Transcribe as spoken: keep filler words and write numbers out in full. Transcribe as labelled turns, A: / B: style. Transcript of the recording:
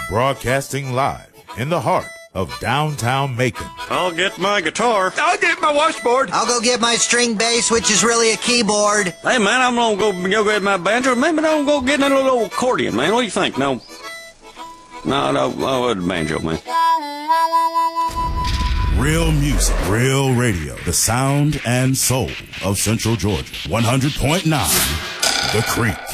A: Broadcasting live in the heart of downtown Macon.
B: I'll get my guitar.
C: I'll get my washboard.
D: I'll go get my string bass, which is really a keyboard.
B: Hey, man, I'm gonna go, go get my banjo. Maybe I'm gonna go get a little old accordion, man. What do you think? No. No, no, oh, a banjo, man.
E: Real music, real radio. The sound and soul of Central Georgia. one hundred point nine The Creek.